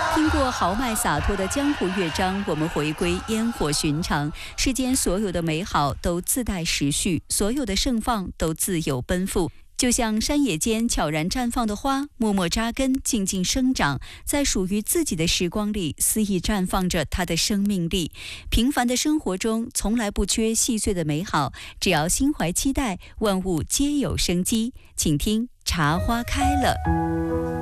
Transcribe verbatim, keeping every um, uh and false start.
听过豪迈洒脱的江湖乐章，我们回归烟火寻常。世间所有的美好都自带时序，所有的盛放都自有奔赴。就像山野间悄然绽放的花，默默扎根，静静生长，在属于自己的时光里，肆意绽放着它的生命力。平凡的生活中，从来不缺细碎的美好，只要心怀期待，万物皆有生机。请听《茶花开了》。